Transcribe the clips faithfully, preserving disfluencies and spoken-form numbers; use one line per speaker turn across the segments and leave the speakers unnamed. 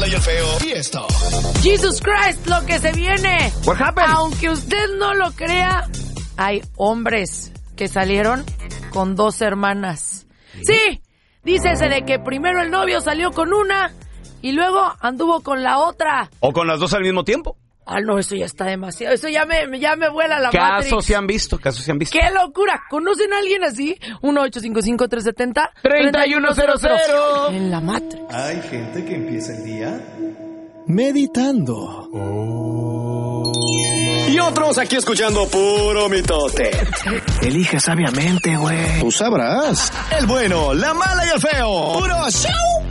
Mala y el Feo. Y esto.
Jesus Christ, lo que se viene.
What happened?
Aunque usted no lo crea, hay hombres que salieron con dos hermanas. Sí, dícese de que primero el novio salió con una y luego anduvo con la otra.
¿O con las dos al mismo tiempo?
Ah, no, eso ya está demasiado. Eso ya me, ya me vuela la
Casos
Matrix.
se han visto, casos se han visto.
¡Qué locura! ¿Conocen a alguien así? uno ocho cinco cinco, tres siete cero,
tres uno cero cero.
En la Matrix.
Hay gente que empieza el día meditando. Oh. Y otros aquí escuchando puro mitote. Elige sabiamente, güey. Tú sabrás. El bueno, la mala y el feo. Puro show.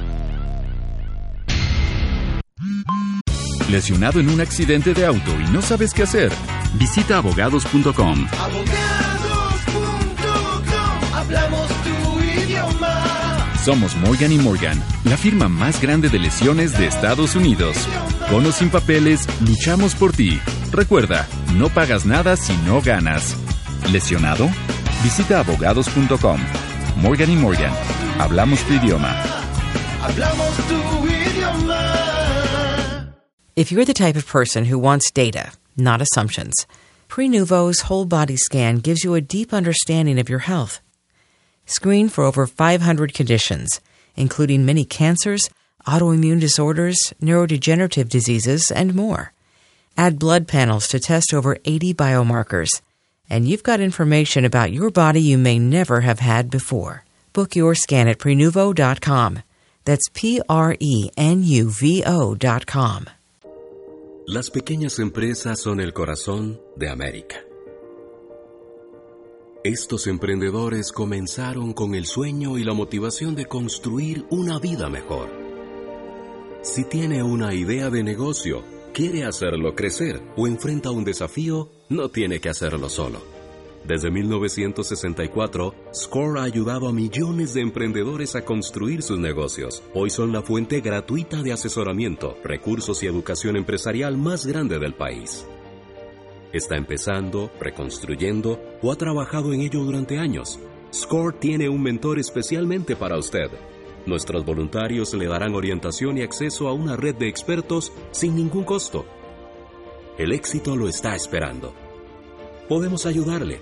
¿Lesionado en un accidente de auto y no sabes qué hacer? Visita abogados punto com.
abogados punto com. Hablamos tu idioma.
Somos Morgan y Morgan, la firma más grande de lesiones de Estados Unidos. Con o sin papeles, luchamos por ti. Recuerda, no pagas nada si no ganas. ¿Lesionado? Visita abogados punto com. Morgan y Morgan, hablamos tu idioma.
Hablamos tu idioma.
If you're the type of person who wants data, not assumptions, Prenuvo's whole body scan gives you a deep understanding of your health. Screen for over five hundred conditions, including many cancers, autoimmune disorders, neurodegenerative diseases, and more. Add blood panels to test over eighty biomarkers. And you've got information about your body you may never have had before. Book your scan at Prenuvo dot com. That's P R E N U V O dot com.
Las pequeñas empresas son el corazón de América. Estos emprendedores comenzaron con el sueño y la motivación de construir una vida mejor. Si tiene una idea de negocio, quiere hacerlo crecer o enfrenta un desafío, no tiene que hacerlo solo. Desde mil novecientos sesenta y cuatro, Score ha ayudado a millones de emprendedores a construir sus negocios. Hoy son la fuente gratuita de asesoramiento, recursos y educación empresarial más grande del país. Está empezando, reconstruyendo o ha trabajado en ello durante años. Score tiene un mentor especialmente para usted. Nuestros voluntarios le darán orientación y acceso a una red de expertos sin ningún costo. El éxito lo está esperando. Podemos ayudarle.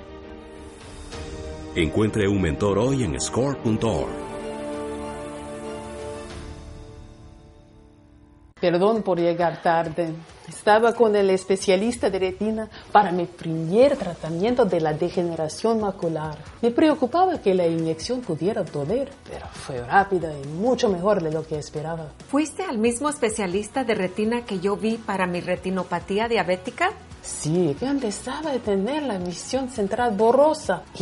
Encuentre un mentor hoy en score punto org.
Perdón por llegar tarde. Estaba con el especialista de retina para mi primer tratamiento de la degeneración macular. Me preocupaba que la inyección pudiera doler, pero fue rápida y mucho mejor de lo que esperaba.
¿Fuiste al mismo especialista de retina que yo vi para mi retinopatía diabética?
Sí, que empezaba a tener la visión central borrosa. Y